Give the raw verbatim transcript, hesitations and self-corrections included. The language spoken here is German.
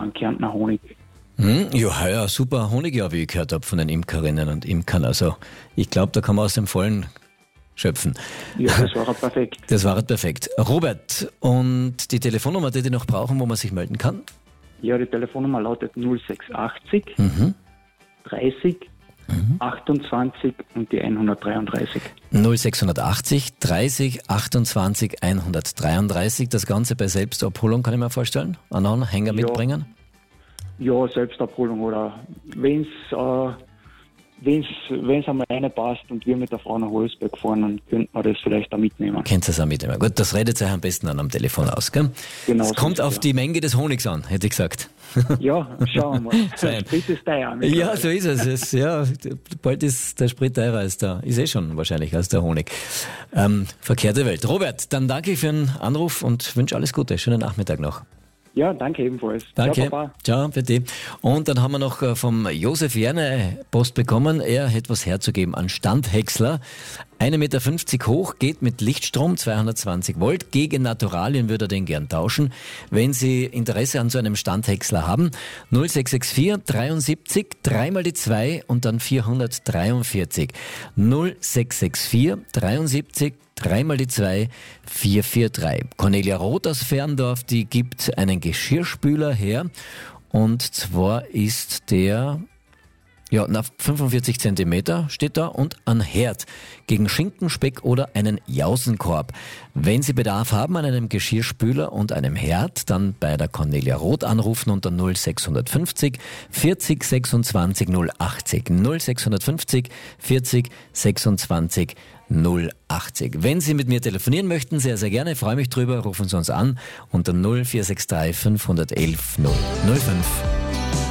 an Kärntner Honig. Hm, ja, heuer super Honigjahr, wie ich gehört habe von den Imkerinnen und Imkern. Also ich glaube, da kann man aus dem Vollen schöpfen. Ja, das war halt perfekt. Das war halt perfekt. Robert, und die Telefonnummer, die die noch brauchen, wo man sich melden kann? Ja, die Telefonnummer lautet null sechs achtzig Mhm. dreißig Mhm. achtundzwanzig und die hundertdreiunddreißig. null sechshundertachtzig dreißig achtundzwanzig hundertdreiunddreißig. Das Ganze bei Selbstabholung, kann ich mir vorstellen? Einen Anhänger Ja. mitbringen? Ja, Selbstabholung oder wenn es äh, wenn's, wenn's einmal reinpasst und wir mit der Frau nach Wolfsberg fahren, dann könnte man das vielleicht da mitnehmen. Könnt ihr es auch mitnehmen. Gut, das redet sich am besten an am Telefon aus, gell? Genau. Es so kommt ist auf ja. die Menge des Honigs an, hätte ich gesagt. Ja, schauen wir mal. Fein. Sprit ist teuer. Ja, so ist es. es ja, bald ist der Sprit teurer als der, ist eh schon wahrscheinlich als der Honig. Ähm, verkehrte Welt. Robert, dann danke ich für den Anruf und wünsche alles Gute. Schönen Nachmittag noch. Ja, danke ebenfalls. Danke. Ciao, Papa. Ciao, bitte. Und dann haben wir noch äh, vom Josef Jerne Post bekommen. Er hätte was herzugeben an Standhäcksler. ein Meter fünfzig hoch, geht mit Lichtstrom, zweihundertzwanzig Volt. Gegen Naturalien würde er den gern tauschen. Wenn Sie Interesse an so einem Standhäcksler haben, null sechs sechs vier dreiundsiebzig, dreimal die zwei und dann vierhundertdreiundvierzig. null sechs sechs vier dreiundsiebzig, dreimal die zwei, vier vier drei. Cornelia Roth aus Ferndorf, die gibt einen Geschirrspüler her. Und zwar ist der, ja, na, fünfundvierzig Zentimeter steht da und ein Herd gegen Schinken, Speck oder einen Jausenkorb. Wenn Sie Bedarf haben an einem Geschirrspüler und einem Herd, dann bei der Cornelia Roth anrufen unter null sechshundertfünfzig vierzig sechsundzwanzig null achtzig. null sechshundertfünfzig vierzig sechsundzwanzig null achtzig. Wenn Sie mit mir telefonieren möchten, sehr, sehr gerne, freue mich drüber, rufen Sie uns an unter null vier sechs drei fünf eins eins null null fünf.